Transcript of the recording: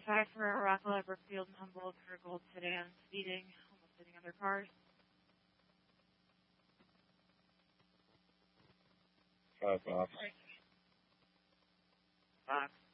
5 for Rockville, Brookfield, and Humboldt for gold sedan, speeding, almost hitting other cars. 5 off. Fox.